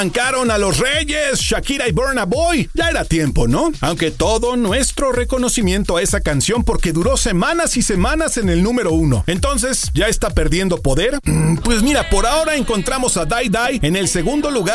Arrancaron a los Reyes, Shakira y Burna Boy. Ya era tiempo, ¿no? Aunque todo nuestro reconocimiento a esa canción porque duró semanas y semanas en el número 1. Entonces, ¿ya está perdiendo poder? Pues mira, por ahora encontramos a Die Die en el segundo lugar